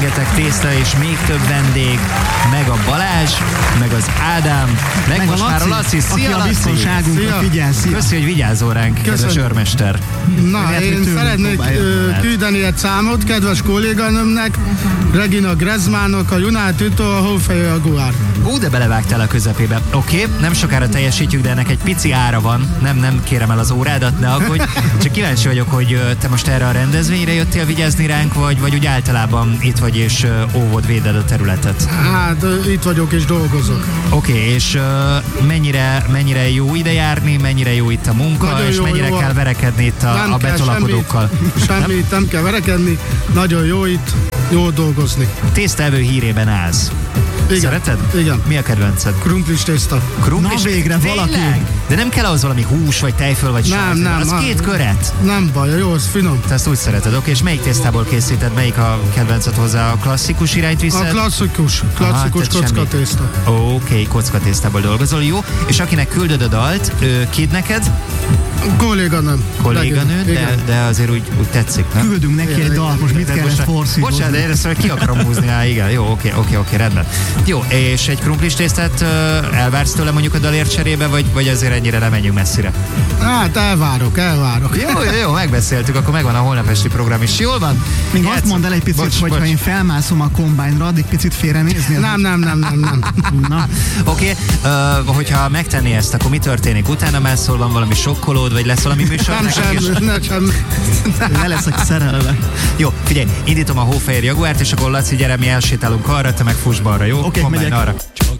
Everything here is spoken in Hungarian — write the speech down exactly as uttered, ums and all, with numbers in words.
rengeteg tészta és még több vendég, meg a Balázs, meg az Ádám, meg, meg most a Laci, már a Laci. Szia, aki Laci! a biztonságunkra figyel, szia! Köszi, hogy vigyázol ránk, kedves őrmester. Na, Mert én szeretnék ö, küldeni egy számot kedves kolléganőmnek, Regina Grezmánok, a United-től a Hófej Jaguar. Ó, de belevágtál a közepébe. Oké, okay, nem sokára teljesítjük, de ennek egy pici ára van. Nem, nem kérem el az órádat, ne aggódj. Csak kíváncsi vagyok, hogy te most erre a rendezvényre jöttél vigyázni ránk, vagy, vagy úgy általában itt vagy és óvod, véded a területet? Hát itt vagyok és dolgozok. Oké, okay, és uh, mennyire, mennyire jó ide járni, mennyire jó itt a munka, nagyon és jó, mennyire jó kell verekedni itt a, a betolakodókkal? Semmit, semmit nem kell verekedni, nagyon jó itt, jó dolgozni. Tésztaevő hírében állsz. Igen. Szereted? Igen. Mi a kedvenced? Krumplis tészta. Krumplis Na végre valaki. De nem kell ahhoz valami hús, vagy tejföl, vagy nem, sajt. Nem, az nem. két köret. Nem baj, jó, az finom. Te ezt úgy szereted, oké? És melyik tésztából készíted? Melyik a kedvenced hozzá? A klasszikus irányt viszed? A klasszikus, klasszikus kocka tészta. Oké, okay, kocka tésztából dolgozol, jó. És akinek küldöd a dalt, ő kid neked? Kolléganőm. Kolléganő, de, de azért úgy, úgy tetszik, nem? Küldünk neki egy dalt, most mit kell ezt forszírozni? Bocsánat, de én ezt ki akarom húzni, á, igen, jó, oké, oké, oké, rendben. Jó, és egy krumplis tésztát elvársz tőle mondjuk a dalért cserébe, vagy, vagy azért ennyire nem menjünk messzire? Hát elvárok, elvárok. Jó, jó, jó, megbeszéltük, akkor megvan a holnap esti program is. Jól van? Még Játsz... azt mondd el egy picit, bocs, hogy bocs. Ha én felmászom a kombányra, addig picit félrenézni? Nem, nem, nem, nem, nem. Na. Oké, okay, uh, hogyha megtenné ezt, akkor mi történik? Utána mászol, van valami sokkolód, vagy lesz valami műsor? Nem, semmi, nem, semmi. Le leszek szerelve. Jó, figyelj, indítom a Hófehér Jaguárt, és akkor Laci, gyere, mi elsétálunk arra, te meg fuss balra, jó? Oké, okay, megyek. Arra.